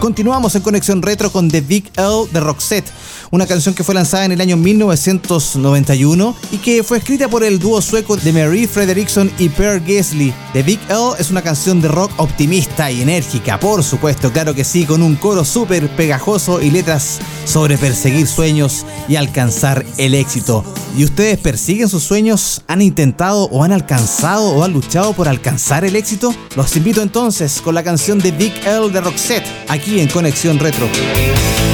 Continuamos en Conexión Retro con The Big L de Roxette, una canción que fue lanzada en el año 1991 y que fue escrita por el dúo sueco de Marie Fredriksson y Per Gessle. The Big L es una canción de rock optimista y enérgica, por supuesto, claro que sí, con un coro súper pegajoso y letras sobre perseguir sueños y alcanzar el éxito. ¿Y ustedes persiguen sus sueños? ¿Han intentado o han alcanzado o han luchado por alcanzar el éxito? Los invito entonces con la canción de Big L de Roxette, aquí en Conexión Retro.